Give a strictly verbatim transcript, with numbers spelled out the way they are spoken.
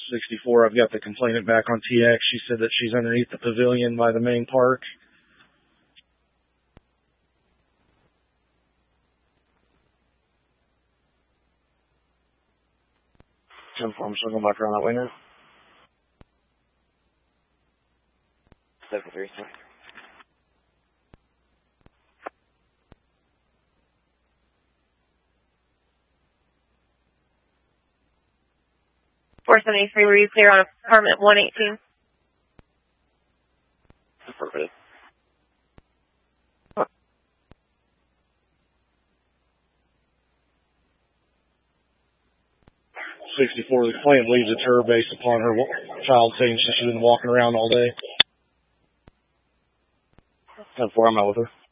sixty-four, I've got the complainant back on T X. She said that she's underneath the pavilion by the main park. ten four, I'm still going back around that way now. seven three, sorry. four seventy-three, were you clear on apartment one eighteen? Perfect. sixty-four, the complainant believes it's her based upon her child saying she's been walking around all day. ten four, I'm out with her.